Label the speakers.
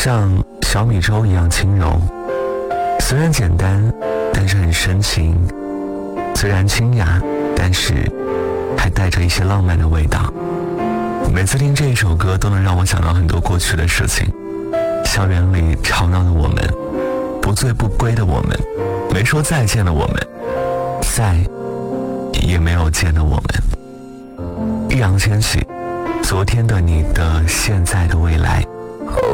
Speaker 1: 像小米粥一样轻柔，虽然简单，但是很深情；虽然清雅，但是还带着一些浪漫的味道。每次听这一首歌，都能让我想到很多过去的事情。校园里吵闹的我们，不醉不归的我们，没说再见的我们，再也没有见的我们。易烊千玺，昨天的你的现在的未来。
Speaker 2: 后